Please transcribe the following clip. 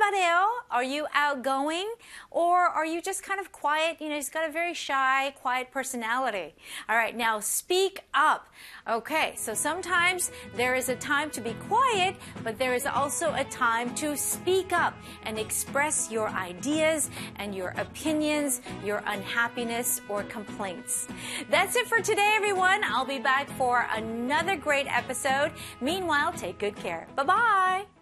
말해요. Are you outgoing? Or are you just kind of quiet? You know, he's got a very shy, quiet personality. All right, now speak up. Okay, so sometimes there is a time to be quiet, but there is also a time to speak up and express your ideas and your opinions, your unhappiness or complaints. That's it for today, everyone. I'll be back for another great episode. Meanwhile, take good care. Bye-bye.